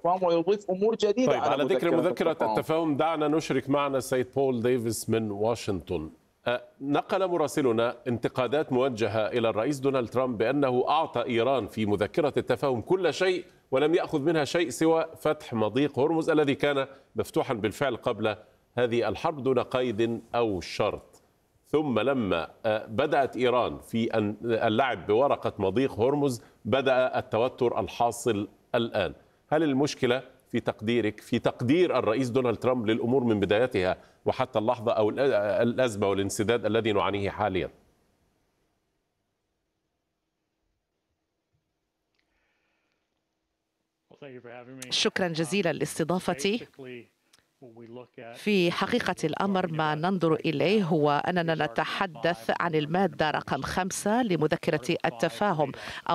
التفاهم ويضيف أمور جديدة طيب، على ذكر مذكرة التفاهم. التفاهم دعنا نشرك معنا السيد بول ديفيس من واشنطن. نقل مراسلنا انتقادات موجهة إلى الرئيس دونالد ترامب بأنه أعطى إيران في مذكرة التفاهم كل شيء ولم يأخذ منها شيء سوى فتح مضيق هرمز الذي كان مفتوحا بالفعل قبل هذه الحرب دون قيد أو شرط. ثم لما بدأت إيران في اللعب بورقة مضيق هرمز بدأ التوتر الحاصل الآن. هل المشكلة في تقديرك في تقدير الرئيس دونالد ترامب للأمور من بدايتها وحتى اللحظة، أو الأزمة والانسداد الذي نعانيه حاليا؟ شكرا جزيلا لاستضافتي. في حقيقة الأمر ما ننظر إليه هو أننا نتحدث عن المادة رقم 5 لمذكرة التفاهم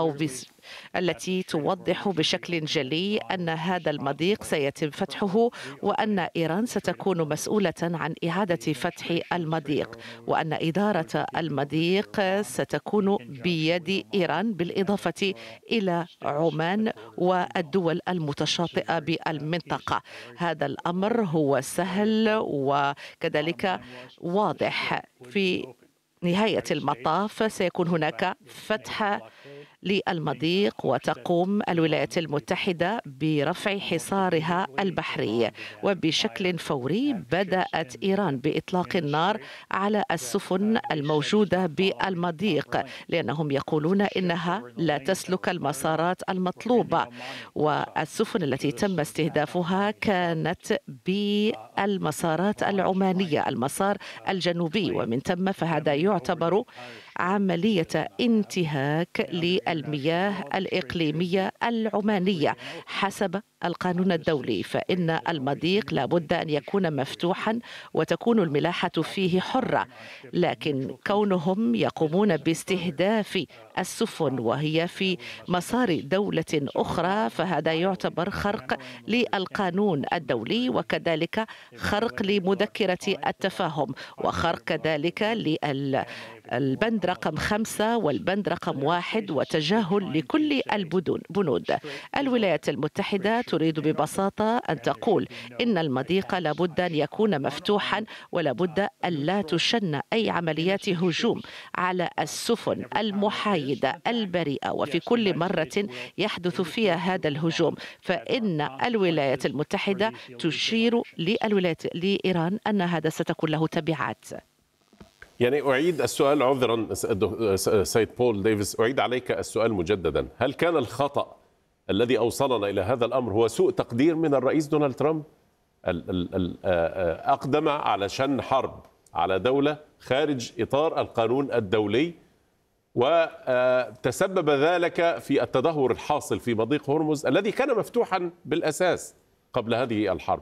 التي توضح بشكل جلي أن هذا المضيق سيتم فتحه، وأن إيران ستكون مسؤولة عن إعادة فتح المضيق، وأن إدارة المضيق ستكون بيد إيران بالإضافة إلى عمان والدول المتشاطئة بالمنطقة. هذا الأمر هو سهل وكذلك واضح. في نهاية المطاف سيكون هناك فتح للمضيق، وتقوم الولايات المتحدة برفع حصارها البحري، وبشكل فوري بدأت إيران بإطلاق النار على السفن الموجودة بالمضيق، لأنهم يقولون إنها لا تسلك المسارات المطلوبة، والسفن التي تم استهدافها كانت بالمسارات العمانية، المسار الجنوبي، ومن ثم فهذا يعتبر عملية انتهاك للمياه الإقليمية العمانية حسب القانون الدولي. فإن المضيق لابد أن يكون مفتوحا وتكون الملاحة فيه حرة، لكن كونهم يقومون باستهداف السفن وهي في مسار دولة أخرى فهذا يعتبر خرق للقانون الدولي، وكذلك خرق لمذكرة التفاهم، وخرق كذلك البند رقم 5 والبند رقم 1، وتجاهل لكل البنود. الولايات المتحدة تريد ببساطة أن تقول إن المضيق لابد أن يكون مفتوحا، ولابد أن لا تشن أي عمليات هجوم على السفن المحايدة البريئة، وفي كل مرة يحدث فيها هذا الهجوم فإن الولايات المتحدة تشير لإيران أن هذا ستكون له تبعات. يعني أعيد السؤال، عذرا سيد بول ديفيس، أعيد عليك السؤال مجددا. هل كان الخطأ الذي أوصلنا إلى هذا الأمر هو سوء تقدير من الرئيس دونالد ترامب؟ أقدم على شن حرب على دولة خارج إطار القانون الدولي، وتسبب ذلك في التدهور الحاصل في مضيق هرمز الذي كان مفتوحا بالأساس قبل هذه الحرب.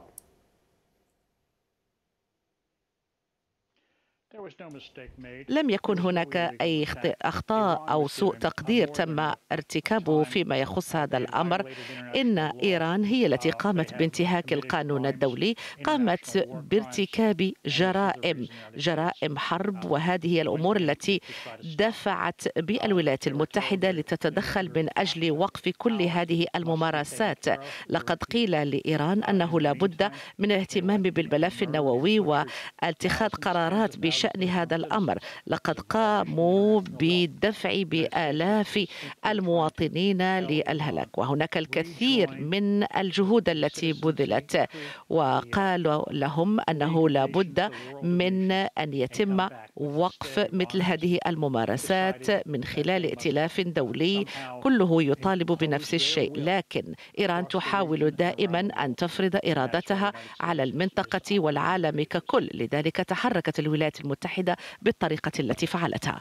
لم يكن هناك أي أخطاء أو سوء تقدير تم ارتكابه فيما يخص هذا الأمر. إن إيران هي التي قامت بانتهاك القانون الدولي، قامت بارتكاب جرائم حرب، وهذه هي الأمور التي دفعت بالولايات المتحدة لتتدخل من أجل وقف كل هذه الممارسات. لقد قيل لإيران أنه لا بد من الاهتمام بالملف النووي واتخاذ قرارات بشأن هذا الأمر. لقد قاموا بالدفع بآلاف المواطنين للهلاك، وهناك الكثير من الجهود التي بذلت، وقالوا لهم أنه لا بد من أن يتم وقف مثل هذه الممارسات من خلال ائتلاف دولي كله يطالب بنفس الشيء. لكن إيران تحاول دائما أن تفرض إرادتها على المنطقة والعالم ككل، لذلك تحركت الولايات المتحدة بالطريقة التي فعلتها.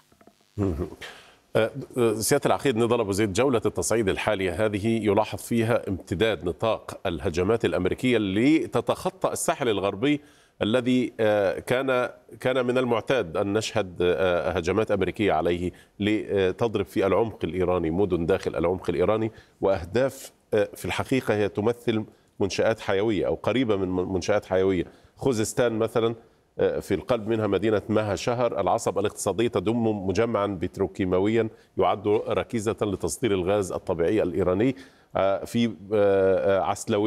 سيادة العقيد نضال أبو زيد، جولة التصعيد الحالية هذه يلاحظ فيها امتداد نطاق الهجمات الأمريكية لتتخطى الساحل الغربي الذي كان من المعتاد أن نشهد هجمات أمريكية عليه لتضرب في العمق الإيراني، مدن داخل العمق الإيراني، وأهداف في الحقيقة هي تمثل منشآت حيوية أو قريبة من منشآت حيوية. خوزستان مثلا في القلب منها مدينة مها شهر، العصب الاقتصادي تضم مجمعا بتروكيماويا يعد ركيزة لتصدير الغاز الطبيعي الإيراني. في عسلوية